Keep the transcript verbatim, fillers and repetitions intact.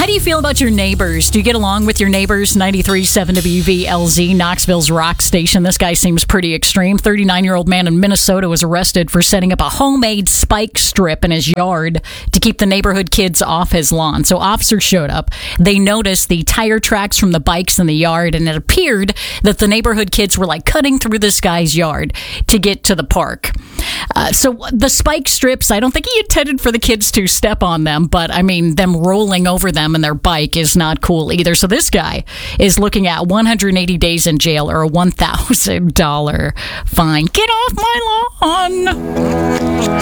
do you feel about your neighbors? Do you get along with your neighbors? ninety-three point seven W V L Z, Knoxville's rock station. This guy seems pretty extreme. thirty-nine-year-old man in Minnesota was arrested for setting up a homemade spike strip in his yard to keep the neighborhood kids off his lawn. So officers showed up. They noticed the tire tracks from the bikes in the yard, and it appeared that the neighborhood kids were like cutting through this guy's yard to get to the park. Uh, so the spike strips, I don't think he intended for the kids to step on them, but I mean, them rolling over them and their bike is not cool either. So this guy is looking at one hundred eighty days in jail or a one thousand dollars fine. Get off my lawn.